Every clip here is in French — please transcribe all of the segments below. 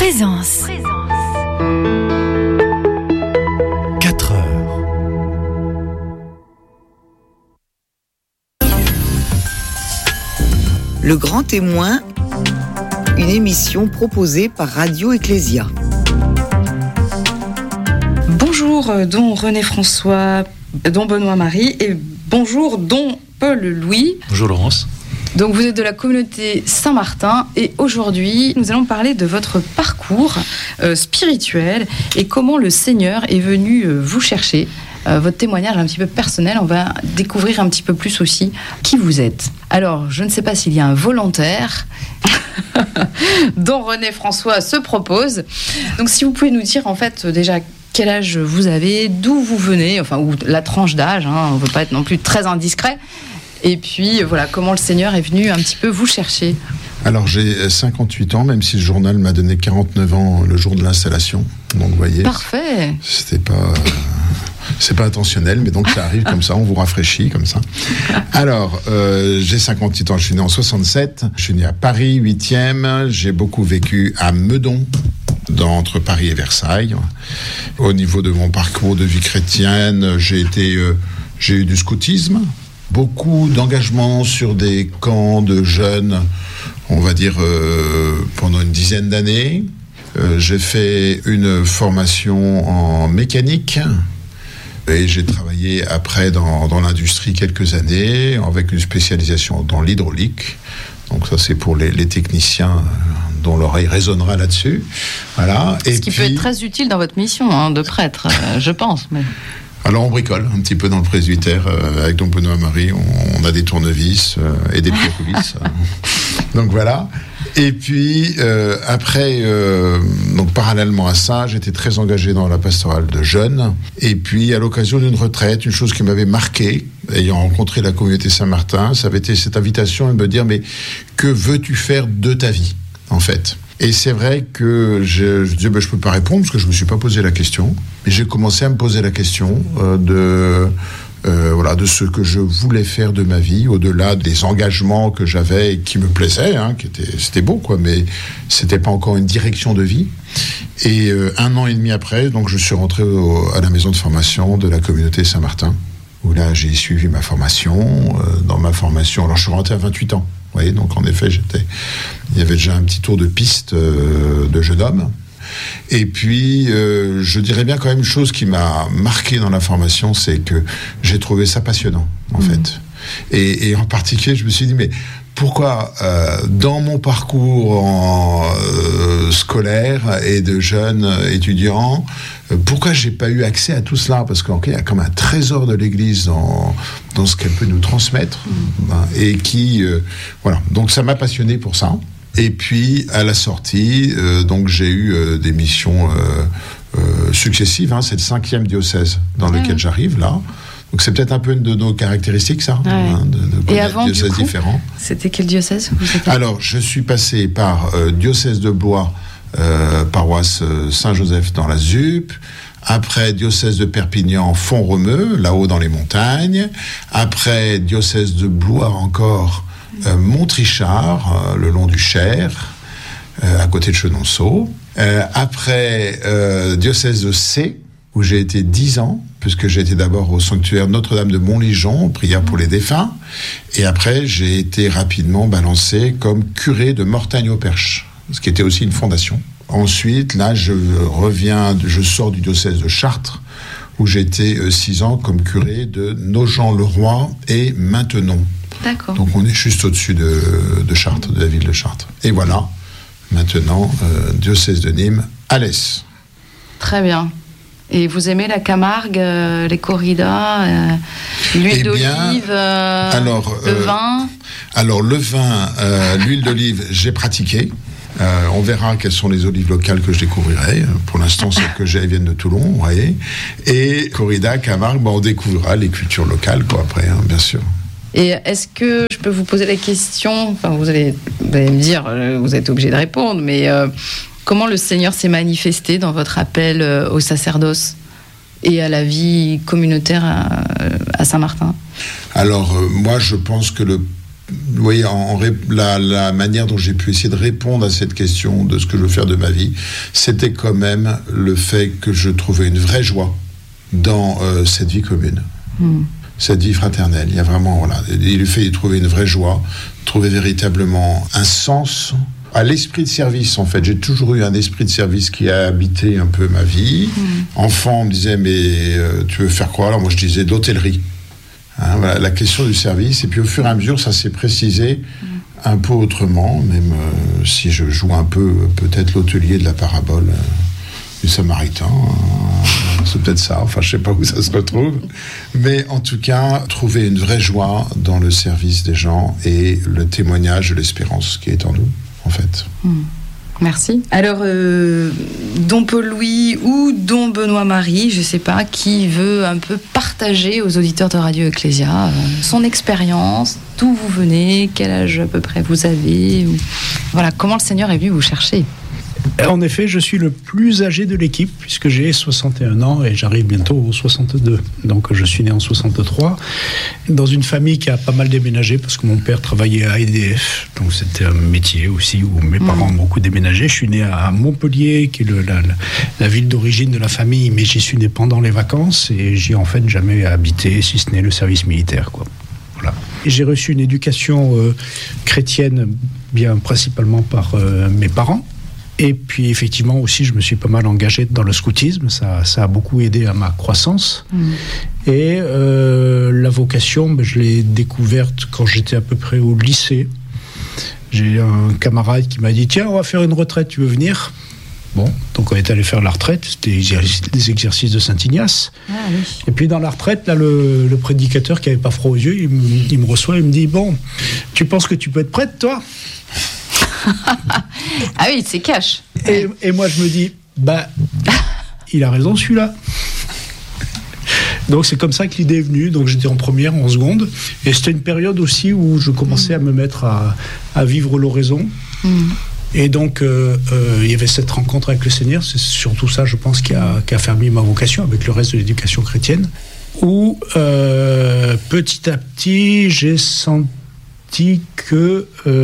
Présence. 4 heures. Le Grand Témoin, une émission proposée par Radio Ecclésia. Bonjour, don René-François, don Benoît-Marie et bonjour, don Paul-Louis. Bonjour Laurence. Donc vous êtes de la communauté Saint-Martin et aujourd'hui nous allons parler de votre parcours spirituel et comment le Seigneur est venu vous chercher. Votre témoignage un petit peu personnel, on va découvrir un petit peu plus aussi qui vous êtes. Alors je ne sais pas s'il y a un volontaire dont René-François se propose. Donc si vous pouvez nous dire en fait déjà quel âge vous avez, d'où vous venez, enfin ou la tranche d'âge, on ne veut pas être non plus très indiscret. Et puis, voilà, comment le Seigneur est venu un petit peu vous chercher. Alors, j'ai 58 ans, même si le journal m'a donné 49 ans le jour de l'installation. Donc, vous voyez... Parfait. C'est pas intentionnel, mais donc ça arrive comme ça, on vous rafraîchit comme ça. Alors, j'ai 58 ans, je suis né en 67. Je suis né à Paris, 8e. J'ai beaucoup vécu à Meudon, entre Paris et Versailles. Au niveau de mon parcours de vie chrétienne, j'ai eu du scoutisme. Beaucoup d'engagement sur des camps de jeunes, on va dire pendant une dizaine d'années. J'ai fait une formation en mécanique et j'ai travaillé après dans l'industrie quelques années avec une spécialisation dans l'hydraulique. Donc ça c'est pour les techniciens dont l'oreille résonnera là-dessus. Voilà. Ce qui peut être très utile dans votre mission de prêtre, je pense. Mais... Alors on bricole un petit peu dans le presbytère avec don Benoît-Marie, on a des tournevis et des pieds-coulisses. Donc voilà. Et puis après, donc parallèlement à ça, j'étais très engagé dans la pastorale de jeunes. Et puis à l'occasion d'une retraite, une chose qui m'avait marqué, ayant rencontré la communauté Saint-Martin, ça avait été cette invitation de me dire mais que veux-tu faire de ta vie en fait ? Et c'est vrai que je disais, je peux pas répondre parce que je me suis pas posé la question. Mais j'ai commencé à me poser la question de ce que je voulais faire de ma vie, au-delà des engagements que j'avais et qui me plaisaient, c'était beau, quoi, mais c'était pas encore une direction de vie. Et 1 an et demi après, donc je suis rentré à la maison de formation de la communauté Saint-Martin, où là j'ai suivi ma formation. Dans ma formation, alors je suis rentré à 28 ans. Vous voyez, donc en effet, il y avait déjà un petit tour de piste de jeune homme. Et puis, je dirais bien quand même une chose qui m'a marqué dans la formation, c'est que j'ai trouvé ça passionnant, en fait. Et en particulier, je me suis dit, mais pourquoi, dans mon parcours scolaire et de jeunes étudiants, pourquoi j'ai pas eu accès à tout cela ? Parce qu'il y a comme un trésor de l'Église dans ce qu'elle peut nous transmettre, et qui, voilà. Donc ça m'a passionné pour ça. Et puis à la sortie, donc j'ai eu des missions successives. C'est le 5e diocèse dans lequel j'arrive là. Donc c'est peut-être un peu une de nos caractéristiques, ça, de et avant, diocèses différents. C'était quel diocèse Alors, je suis passé par diocèse de Blois, paroisse Saint-Joseph dans la ZUP. Après, diocèse de Perpignan, Font-Romeu, là-haut dans les montagnes. Après, diocèse de Blois encore, Montrichard, le long du Cher, à côté de Chenonceau. Après, diocèse de C, où j'ai été 10 ans, puisque j'ai été d'abord au sanctuaire Notre-Dame de Montligeon, prière pour les défunts, et après j'ai été rapidement balancé comme curé de Mortagne-au-Perche, ce qui était aussi une fondation. Ensuite, là, je sors du diocèse de Chartres, où j'ai été 6 ans comme curé de Nogent-le-Roi et Maintenon. D'accord. Donc on est juste au-dessus de Chartres, de la ville de Chartres. Et voilà, maintenant, diocèse de Nîmes, Alès. Très bien. Et vous aimez la Camargue, les corridas, l'huile d'olive, le vin ? Alors le vin, l'huile d'olive, j'ai pratiqué. On verra quelles sont les olives locales que je découvrirai. Pour l'instant, celles que j'ai viennent de Toulon, vous voyez. Et corrida, Camargue, on découvrira les cultures locales, quoi, après, bien sûr. Et est-ce que je peux vous poser la question, enfin, vous allez me dire, vous êtes obligé de répondre, mais... comment le Seigneur s'est manifesté dans votre appel au sacerdoce et à la vie communautaire à Saint-Martin ? Alors, moi, je pense que le vous voyez, la manière dont j'ai pu essayer de répondre à cette question de ce que je veux faire de ma vie, c'était quand même le fait que je trouvais une vraie joie dans cette vie commune, cette vie fraternelle. Il y a vraiment, le fait de trouver une vraie joie, trouver véritablement un sens à l'esprit de service, en fait. J'ai toujours eu un esprit de service qui a habité un peu ma vie. Enfant, on me disait, mais tu veux faire quoi? Alors moi, je disais de l'hôtellerie. Voilà, la question du service. Et puis au fur et à mesure, ça s'est précisé un peu autrement, même si je joue un peu peut-être l'hôtelier de la parabole du Samaritain. C'est peut-être ça, enfin je sais pas où ça se retrouve. Mais en tout cas, trouver une vraie joie dans le service des gens et le témoignage de l'espérance qui est en nous, en fait. Merci. Alors, Don Paul-Louis ou Don Benoît-Marie, je ne sais pas, qui veut un peu partager aux auditeurs de Radio Ecclésia son expérience, d'où vous venez, quel âge à peu près vous avez, voilà, comment le Seigneur est venu vous chercher. En effet, je suis le plus âgé de l'équipe, puisque j'ai 61 ans et j'arrive bientôt aux 62. Donc je suis né en 63, dans une famille qui a pas mal déménagé, parce que mon père travaillait à EDF, donc c'était un métier aussi où mes parents ont beaucoup déménagé. Je suis né à Montpellier, qui est la ville d'origine de la famille, mais j'y suis né pendant les vacances et j'y ai en fait jamais habité, si ce n'est le service militaire, quoi. Voilà. Et j'ai reçu une éducation chrétienne, bien principalement par mes parents. Et puis effectivement aussi, je me suis pas mal engagé dans le scoutisme, ça a beaucoup aidé à ma croissance. Et la vocation, je l'ai découverte quand j'étais à peu près au lycée. J'ai un camarade qui m'a dit, tiens, on va faire une retraite, tu veux venir? Bon, donc on est allé faire la retraite, c'était des exercices de Saint-Ignace. Ah, oui. Et puis dans la retraite, là, le prédicateur qui avait pas froid aux yeux, il me reçoit, il me dit, bon, tu penses que tu peux être prête, toi? Ah oui, c'est cash. Et moi, je me dis, il a raison, celui-là. Donc, c'est comme ça que l'idée est venue. Donc, j'étais en première, en seconde. Et c'était une période aussi où je commençais à me mettre à vivre l'oraison. Et donc, il y avait cette rencontre avec le Seigneur. C'est surtout ça, je pense, qui a fermé ma vocation avec le reste de l'éducation chrétienne. Où, petit à petit, j'ai senti que...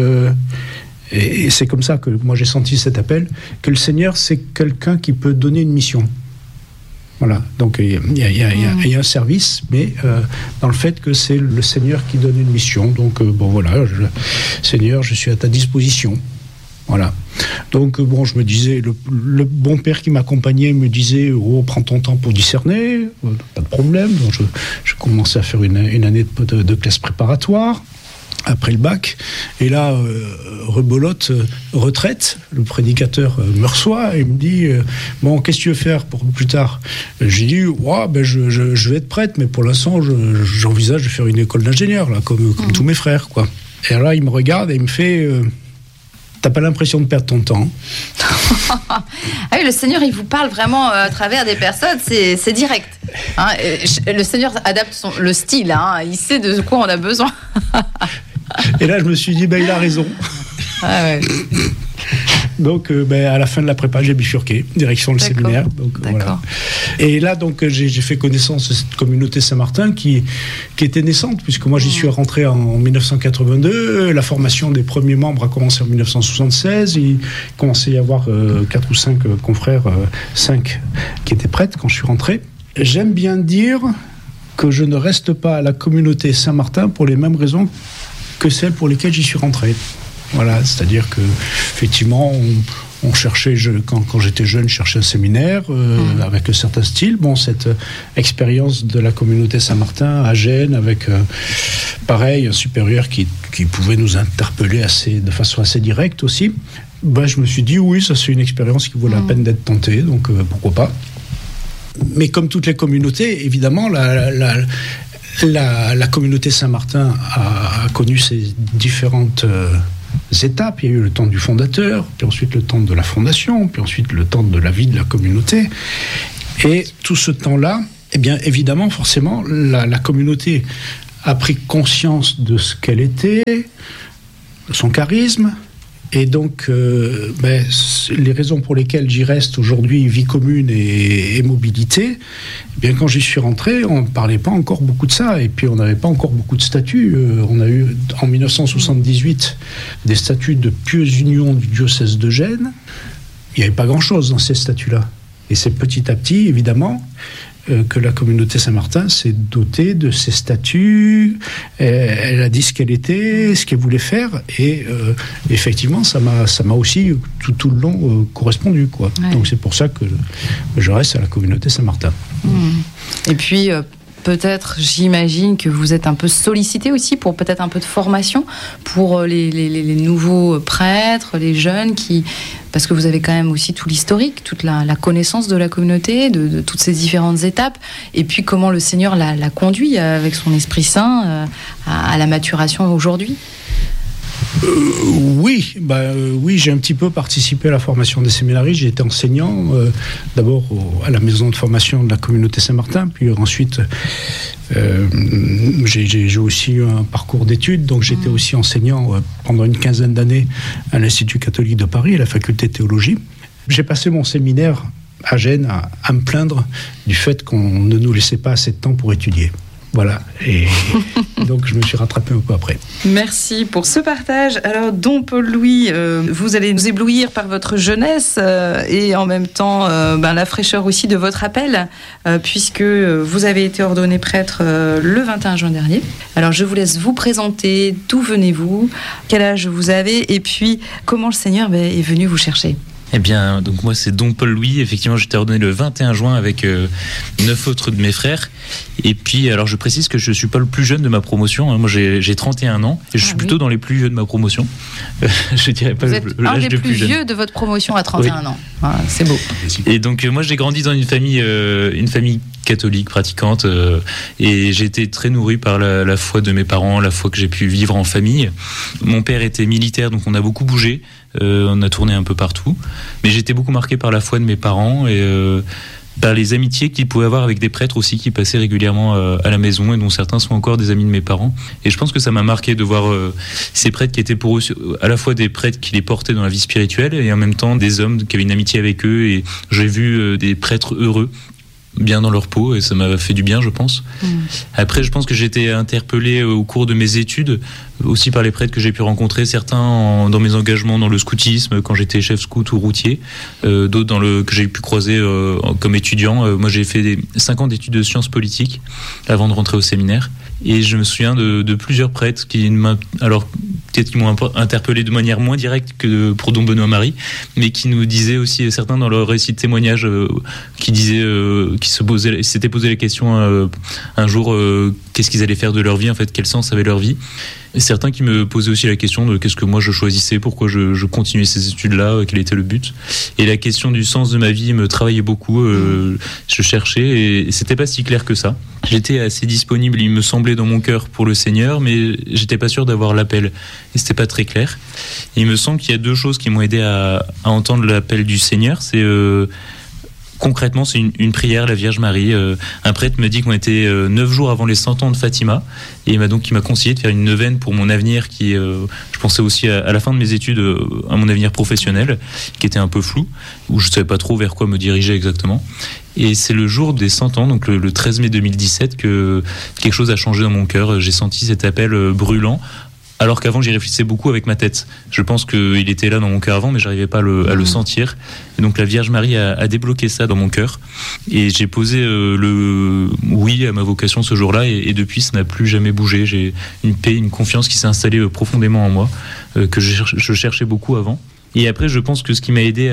et c'est comme ça que moi j'ai senti cet appel, que le Seigneur c'est quelqu'un qui peut donner une mission. Voilà, donc il y a un service, mais dans le fait que c'est le Seigneur qui donne une mission. Donc Seigneur, je suis à ta disposition. Voilà. Donc je me disais, le bon père qui m'accompagnait me disait, prends ton temps pour discerner, pas de problème. Donc je commençais à faire une année de classe préparatoire. Après le bac, et là, rebolote, retraite, le prédicateur me reçoit et me dit bon, qu'est-ce que tu veux faire pour plus tard? J'ai dit je vais être prêtre, mais pour l'instant, j'envisage de faire une école d'ingénieur, là, comme tous mes frères, quoi. Et là, il me regarde et il me fait t'as pas l'impression de perdre ton temps? Ah oui, le Seigneur, il vous parle vraiment à travers des personnes, c'est direct. Hein, le Seigneur adapte le style, hein, il sait de quoi on a besoin. Et là, je me suis dit, il a raison. Ah ouais. Donc, à la fin de la prépa, j'ai bifurqué, direction le séminaire. Donc, voilà. Et là, donc, j'ai fait connaissance de cette communauté Saint-Martin qui était naissante, puisque moi, j'y suis rentré en 1982. La formation des premiers membres a commencé en 1976. Il commençait à y avoir 4 ou 5 confrères, 5 qui étaient prêtres quand je suis rentré. J'aime bien dire que je ne reste pas à la communauté Saint-Martin pour les mêmes raisons que celles pour lesquelles j'y suis rentré. Voilà, c'est-à-dire que effectivement, on cherchait, quand j'étais jeune, je cherchais un séminaire avec un certain style. Bon, cette expérience de la communauté Saint-Martin à Gênes, avec pareil un supérieur qui pouvait nous interpeller de façon assez directe aussi. Je me suis dit oui, ça c'est une expérience qui vaut la peine d'être tentée, donc pourquoi pas. Mais comme toutes les communautés, évidemment, la communauté Saint-Martin a connu ces différentes étapes. Il y a eu le temps du fondateur, puis ensuite le temps de la fondation, puis ensuite le temps de la vie de la communauté. Et tout ce temps-là, eh bien, évidemment, forcément, la communauté a pris conscience de ce qu'elle était, de son charisme, Et donc, les raisons pour lesquelles j'y reste aujourd'hui, vie commune et mobilité, eh bien, quand j'y suis rentré, on ne parlait pas encore beaucoup de ça. Et puis, on n'avait pas encore beaucoup de statuts. On a eu, en 1978, des statuts de pieuse union du diocèse de Gênes. Il n'y avait pas grand-chose dans ces statuts-là. Et c'est petit à petit, évidemment, que la communauté Saint-Martin s'est dotée de ses statuts. Elle a dit ce qu'elle était, ce qu'elle voulait faire, et effectivement, ça m'a aussi tout le long correspondu, quoi. Ouais. Donc c'est pour ça que je reste à la communauté Saint-Martin. Et puis peut-être, j'imagine que vous êtes un peu sollicité aussi pour peut-être un peu de formation pour les nouveaux prêtres, les jeunes parce que vous avez quand même aussi tout l'historique, toute la connaissance de la communauté, de toutes ces différentes étapes, et puis comment le Seigneur l'a conduit avec son Esprit Saint à la maturation aujourd'hui. Oui, j'ai un petit peu participé à la formation des séminaristes. J'ai été enseignant, d'abord à la maison de formation de la communauté Saint-Martin, puis ensuite j'ai aussi eu un parcours d'études, donc j'étais aussi enseignant pendant une quinzaine d'années à l'Institut catholique de Paris, à la faculté de théologie. J'ai passé mon séminaire à Gênes à me plaindre du fait qu'on ne nous laissait pas assez de temps pour étudier. Voilà, et donc je me suis rattrapé un peu après. Merci pour ce partage. Alors, Don Paul-Louis, vous allez nous éblouir par votre jeunesse et en même temps la fraîcheur aussi de votre appel, puisque vous avez été ordonné prêtre le 21 juin dernier. Alors, je vous laisse vous présenter, d'où venez-vous, quel âge vous avez, et puis comment le Seigneur est venu vous chercher. Eh bien, donc moi c'est Don Paul-Louis, effectivement j'étais ordonné le 21 juin avec 9 autres de mes frères. Et puis, alors je précise que je ne suis pas le plus jeune de ma promotion, hein. Moi j'ai 31 ans, et je suis plutôt dans les plus vieux de ma promotion. Je dirais pas l'âge de plus jeune. Vous êtes un des plus vieux de votre promotion à 31 ans, c'est beau. Et donc moi j'ai grandi dans une famille catholique, pratiquante, et j'ai été très nourri par la foi de mes parents, la foi que j'ai pu vivre en famille. Mon père était militaire, donc on a beaucoup bougé. On a tourné un peu partout, mais j'étais beaucoup marqué par la foi de mes parents et par les amitiés qu'ils pouvaient avoir avec des prêtres aussi qui passaient régulièrement à la maison et dont certains sont encore des amis de mes parents. Et je pense que ça m'a marqué de voir ces prêtres qui étaient pour eux à la fois des prêtres qui les portaient dans la vie spirituelle et en même temps des hommes qui avaient une amitié avec eux. Et j'ai vu des prêtres heureux, bien dans leur peau, et ça m'a fait du bien, je pense. Après, je pense que j'ai été interpellé au cours de mes études, aussi par les prêtres que j'ai pu rencontrer, certains dans mes engagements dans le scoutisme, quand j'étais chef scout ou routier, d'autres que j'ai pu croiser comme étudiant. Moi, j'ai fait 5 ans d'études de sciences politiques avant de rentrer au séminaire, et je me souviens de plusieurs prêtres qui m'ont interpellé de manière moins directe que pour Don Benoît Marie, mais qui nous disaient aussi, certains dans leur récit de témoignage, qui disaient qui s'étaient posé la question un jour, qu'est-ce qu'ils allaient faire de leur vie, en fait, quel sens avait leur vie. Et certains qui me posaient aussi la question de qu'est-ce que moi je choisissais, pourquoi je continuais ces études-là, quel était le but. Et la question du sens de ma vie me travaillait beaucoup, je cherchais, et c'était pas si clair que ça. J'étais assez disponible, il me semblait, dans mon cœur pour le Seigneur, mais j'étais pas sûr d'avoir l'appel, et c'était pas très clair. Et il me semble qu'il y a 2 choses qui m'ont aidé à entendre l'appel du Seigneur, c'est... concrètement, c'est une prière, la Vierge Marie. Un prêtre me dit qu'on était 9 jours avant les 100 ans de Fatima, et il m'a conseillé de faire une neuvaine pour mon avenir, je pensais aussi à la fin de mes études, à mon avenir professionnel, qui était un peu flou, où je ne savais pas trop vers quoi me diriger exactement. Et c'est le jour des 100 ans, donc le 13 mai 2017, que quelque chose a changé dans mon cœur. J'ai senti cet appel brûlant, alors qu'avant j'y réfléchissais beaucoup avec ma tête. Je pense qu'il était là dans mon cœur avant, mais j'arrivais pas à le sentir. Et donc la Vierge Marie a débloqué ça dans mon cœur, et j'ai posé le oui à ma vocation ce jour-là, et depuis ça n'a plus jamais bougé. J'ai une paix, une confiance qui s'est installée profondément en moi, que je cherchais beaucoup avant. Et après, je pense que ce qui m'a aidé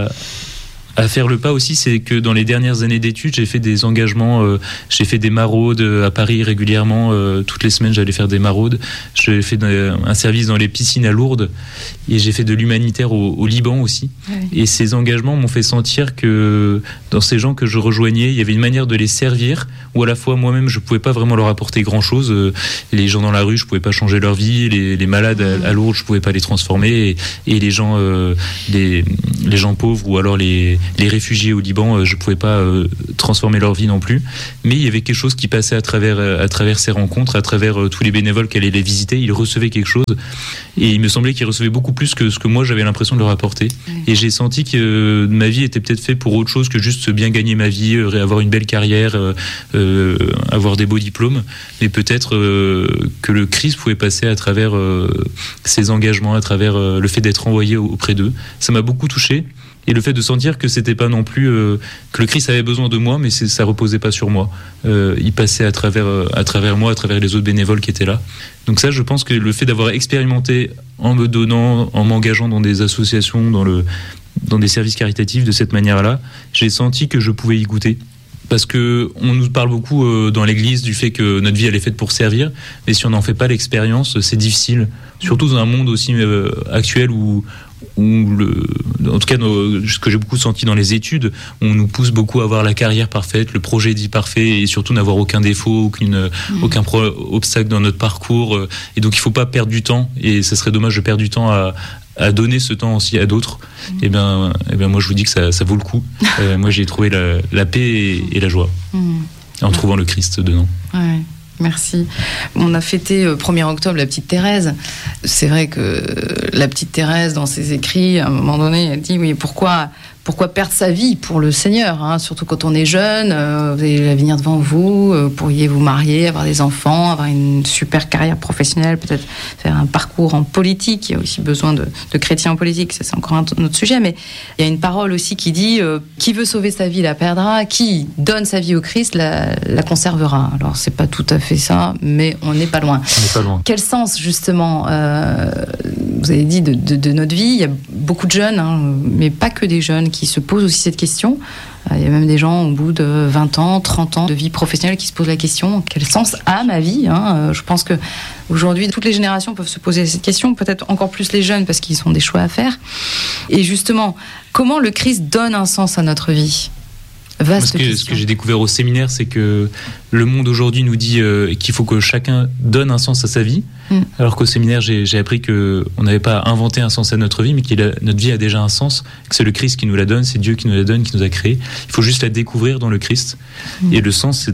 à faire le pas aussi, c'est que dans les dernières années d'études, j'ai fait des engagements, j'ai fait des maraudes à Paris régulièrement, toutes les semaines j'allais faire des maraudes, j'ai fait un service dans les piscines à Lourdes, et j'ai fait de l'humanitaire au Liban aussi. Ouais. Et ces engagements m'ont fait sentir que dans ces gens que je rejoignais, il y avait une manière de les servir, où à la fois moi-même je pouvais pas vraiment leur apporter grand-chose, les gens dans la rue je pouvais pas changer leur vie, les malades à Lourdes je pouvais pas les transformer, et les gens pauvres, ou alors les les réfugiés au Liban, je pouvais pas transformer leur vie non plus. Mais il y avait quelque chose qui passait à travers ces rencontres, à travers tous les bénévoles qui allaient les visiter. Ils recevaient quelque chose et il me semblait qu'ils recevaient beaucoup plus que ce que moi j'avais l'impression de leur apporter. Et j'ai senti que ma vie était peut-être faite pour autre chose que juste bien gagner ma vie, avoir une belle carrière, avoir des beaux diplômes. Mais peut-être que le Christ pouvait passer à travers ces engagements, à travers le fait d'être envoyé auprès d'eux. Ça m'a beaucoup touché. Et le fait de sentir que c'était pas non plus que le Christ avait besoin de moi, mais ça reposait pas sur moi. Il passait à travers moi, à travers les autres bénévoles qui étaient là. Donc ça, je pense que le fait d'avoir expérimenté en me donnant, en m'engageant dans des associations, dans des services caritatifs de cette manière-là, j'ai senti que je pouvais y goûter. Parce que on nous parle beaucoup dans l'Église du fait que notre vie elle est faite pour servir, mais si on n'en fait pas l'expérience, c'est difficile. Surtout dans un monde aussi actuel où en tout cas ce que j'ai beaucoup senti dans les études, on nous pousse beaucoup à avoir la carrière parfaite, le projet dit parfait, et surtout n'avoir aucun défaut, aucun obstacle dans notre parcours. Et donc il faut pas perdre du temps, et ça serait dommage de perdre du temps à donner ce temps aussi à d'autres. Et bien moi je vous dis que ça vaut le coup. Moi j'ai trouvé la paix et la joie en trouvant le Christ dedans. Ouais. Merci. On a fêté 1er octobre la petite Thérèse. C'est vrai que la petite Thérèse, dans ses écrits, à un moment donné, elle dit oui, pourquoi perdre sa vie pour le Seigneur, hein, surtout quand on est jeune, vous avez l'avenir devant vous, pourriez vous marier, avoir des enfants, avoir une super carrière professionnelle, peut-être faire un parcours en politique. Il y a aussi besoin de chrétiens en politique, ça c'est encore un autre sujet, mais il y a une parole aussi qui dit qui veut sauver sa vie la perdra, qui donne sa vie au Christ la conservera. Alors c'est pas tout à fait ça, mais on n'est pas loin. On n'est pas loin. Quel sens justement vous avez dit de notre vie? Il y a beaucoup de jeunes, hein, mais pas que des jeunes, qui se posent aussi cette question. Il y a même des gens au bout de 20 ans, 30 ans de vie professionnelle qui se posent la question, quel sens a ma vie, hein? Je pense qu'aujourd'hui, toutes les générations peuvent se poser cette question, peut-être encore plus les jeunes parce qu'ils ont des choix à faire. Et justement, comment le Christ donne un sens à notre vie? Ce que j'ai découvert au séminaire, c'est que le monde aujourd'hui nous dit qu'il faut que chacun donne un sens à sa vie, alors qu'au séminaire, j'ai appris qu'on n'avait pas inventé un sens à notre vie, mais que notre vie a déjà un sens, que c'est le Christ qui nous la donne, c'est Dieu qui nous la donne, qui nous a créés. Il faut juste la découvrir dans le Christ. Et le sens,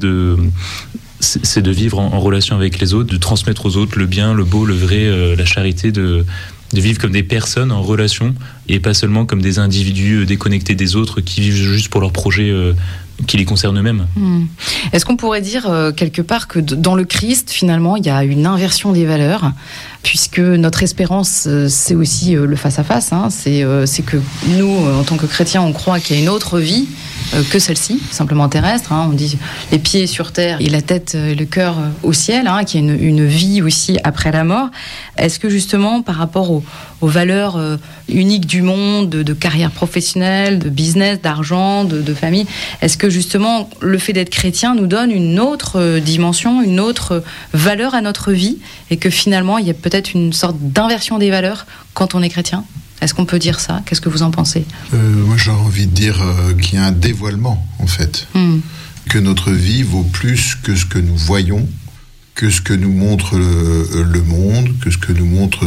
c'est de vivre en relation avec les autres, de transmettre aux autres le bien, le beau, le vrai, la charité, de vivre comme des personnes en relation et pas seulement comme des individus déconnectés des autres qui vivent juste pour leur projet qui les concerne eux-mêmes. Est-ce qu'on pourrait dire quelque part que dans le Christ, finalement, il y a une inversion des valeurs, puisque notre espérance, c'est aussi le face-à-face, hein, c'est que nous, en tant que chrétiens, on croit qu'il y a une autre vie que celle-ci, simplement terrestre, hein, on dit les pieds sur terre et la tête et le cœur au ciel, hein, qu'il y a une vie aussi après la mort. Est-ce que justement, par rapport aux valeurs uniques du monde, de carrière professionnelle, de business, d'argent, de famille, est-ce que justement le fait d'être chrétien nous donne une autre dimension, une autre valeur à notre vie, et que finalement il y a peut-être une sorte d'inversion des valeurs quand on est chrétien? Est-ce qu'on peut dire ça? Qu'est-ce que vous en pensez? Moi j'aurais envie de dire qu'il y a un dévoilement en fait, que notre vie vaut plus que ce que nous voyons, que ce que nous montre le monde, que ce que nous montre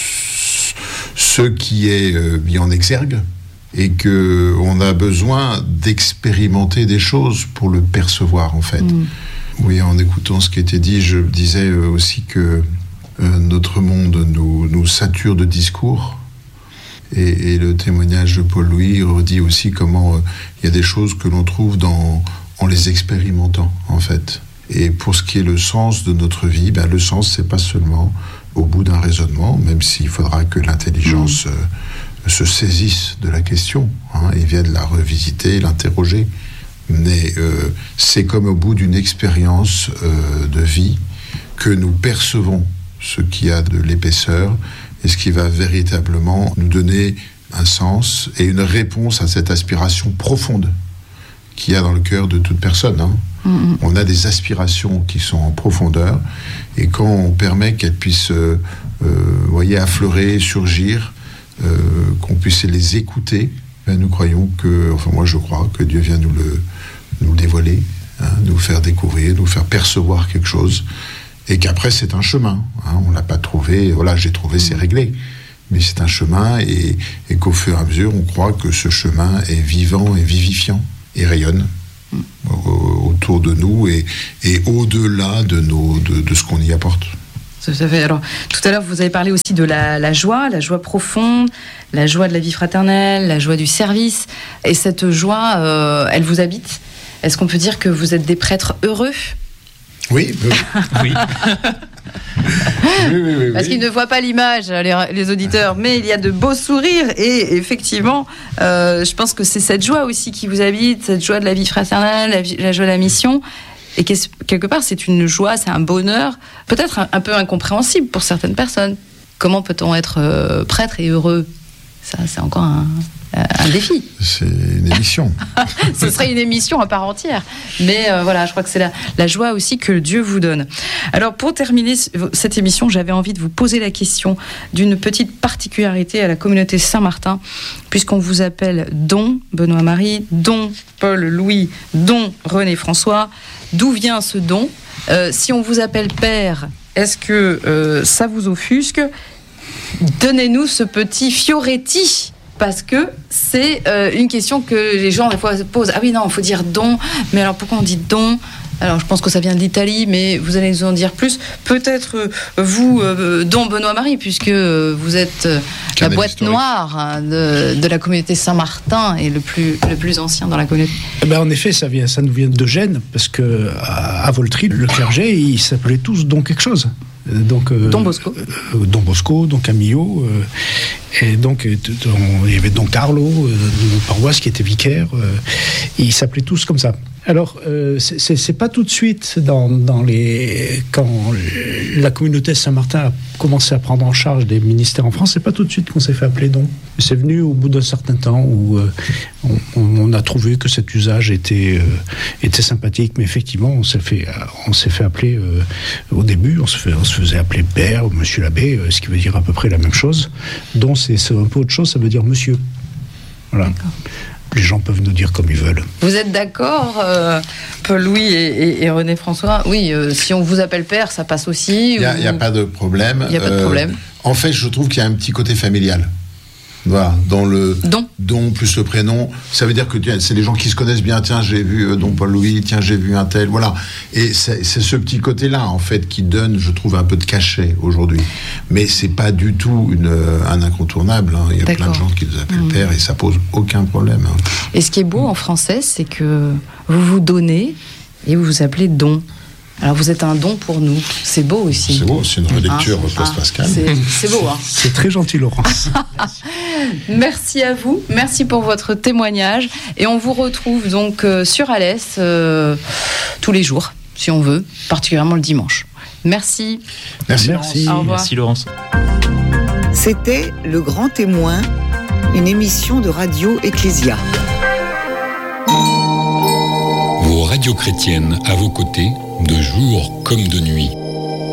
ce qui est mis en exergue, et qu'on a besoin d'expérimenter des choses pour le percevoir en fait. Oui, en écoutant ce qui était dit, je disais aussi que notre monde nous sature de discours, et le témoignage de Paul-Louis redit aussi comment il y a des choses que l'on trouve en les expérimentant en fait. Et pour ce qui est le sens de notre vie, le sens c'est pas seulement au bout d'un raisonnement, même s'il faudra que l'intelligence se saisisse de la question, hein, et vienne la revisiter, l'interroger. Mais c'est comme au bout d'une expérience de vie que nous percevons ce qui a de l'épaisseur et ce qui va véritablement nous donner un sens et une réponse à cette aspiration profonde qu'il y a dans le cœur de toute personne. Hein. On a des aspirations qui sont en profondeur, et quand on permet qu'elles puissent affleurer, surgir, qu'on puisse les écouter, nous croyons moi je crois que Dieu vient nous le dévoiler, hein, nous faire découvrir, nous faire percevoir quelque chose, et qu'après c'est un chemin, hein, on l'a pas trouvé, voilà, j'ai trouvé, c'est réglé, mais c'est un chemin et qu'au fur et à mesure, on croit que ce chemin est vivant et vivifiant et rayonne autour de nous et au-delà de ce qu'on y apporte. Tout à fait. Alors, tout à l'heure, vous avez parlé aussi de la joie profonde, la joie de la vie fraternelle, la joie du service. Et cette joie, elle vous habite. Est-ce qu'on peut dire que vous êtes des prêtres heureux ? Oui. Oui. Oui. Parce qu'ils ne voient pas l'image, les auditeurs, mais il y a de beaux sourires. Et effectivement, je pense que c'est cette joie aussi qui vous habite, cette joie de la vie fraternelle, la joie de la mission. Et quelque part, c'est une joie, c'est un bonheur, peut-être un peu incompréhensible pour certaines personnes. Comment peut-on être prêtre et heureux ? Ça, c'est encore un défi. C'est une émission. Ce serait une émission à part entière. Mais voilà, je crois que c'est la joie aussi que Dieu vous donne. Alors, pour terminer cette émission, j'avais envie de vous poser la question d'une petite particularité à la communauté Saint-Martin, puisqu'on vous appelle Don Benoît-Marie, Don Paul-Louis, Don René-François. D'où vient ce don ? Si on vous appelle Père, est-ce que ça vous offusque ? Donnez-nous ce petit Fioretti, parce que c'est une question que les gens des fois se posent. Ah oui, non, il faut dire don, mais alors pourquoi on dit don ? Alors je pense que ça vient de l'Italie, mais vous allez nous en dire plus. Peut-être vous, Don Benoît-Marie, puisque vous êtes la boîte historique noire de la communauté Saint-Martin et le plus ancien dans la communauté. En effet, ça nous vient de Gênes, parce que à Voltry, le clergé, ils s'appelaient tous Don quelque chose. Donc, Don Bosco. Don Bosco, Don Camillo, et donc il y avait Don Carlo, de notre paroisse qui était vicaire, ils s'appelaient tous comme ça. Alors, c'est pas tout de suite quand la communauté Saint-Martin a commencé à prendre en charge des ministères en France, c'est pas tout de suite qu'on s'est fait appeler Don. C'est venu au bout d'un certain temps où on a trouvé que cet usage était sympathique, mais effectivement, on s'est fait appeler au début, on se faisait appeler Père ou Monsieur l'abbé, ce qui veut dire à peu près la même chose. Don, c'est un peu autre chose, ça veut dire Monsieur. Voilà. D'accord. Les gens peuvent nous dire comme ils veulent. Vous êtes d'accord, Paul-Louis et René-François ? Oui, si on vous appelle Père, ça passe aussi. Il n'y a pas de problème. Il n'y a pas de problème. En fait, je trouve qu'il y a un petit côté familial. Voilà, dans le don plus le prénom, ça veut dire que c'est les gens qui se connaissent bien. Tiens, j'ai vu Don Paul-Louis, tiens, j'ai vu un tel, voilà. Et c'est ce petit côté-là, en fait, qui donne, je trouve, un peu de cachet aujourd'hui. Mais c'est pas du tout un incontournable. Hein. Il y a plein de gens qui nous appellent Père et ça pose aucun problème. Hein. Et ce qui est beau en français, c'est que vous vous donnez et vous vous appelez Don. Alors vous êtes un don pour nous, c'est beau aussi. C'est beau, c'est une relecture post-pascale. C'est beau, hein. C'est très gentil, Laurence. Merci à vous, merci pour votre témoignage. Et on vous retrouve donc sur Alès tous les jours, si on veut, particulièrement le dimanche. Merci. Merci. Au revoir. Merci Laurence. C'était Le Grand Témoin, une émission de Radio Ecclésia. Vos radios chrétiennes à vos côtés, de jour comme de nuit.